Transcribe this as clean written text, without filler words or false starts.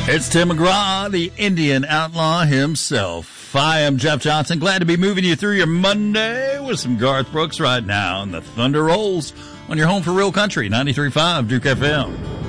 It's Tim McGraw, the Indian outlaw himself. I am Jeff Johnson. Glad to be moving you through your Monday with some Garth Brooks right now. And the thunder rolls on your home for real country, 93.5 Duke FM.